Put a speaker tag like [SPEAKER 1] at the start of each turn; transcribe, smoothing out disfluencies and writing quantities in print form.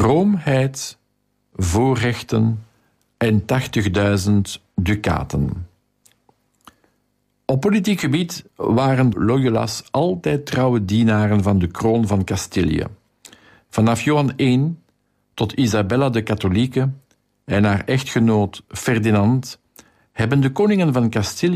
[SPEAKER 1] vroomheid, voorrechten en 80.000 ducaten. Op politiek gebied waren Loyola's altijd trouwe dienaren van de kroon van Castilië. Vanaf Johan I tot Isabella de Katholieke en haar echtgenoot Ferdinand hebben de koningen van Castilië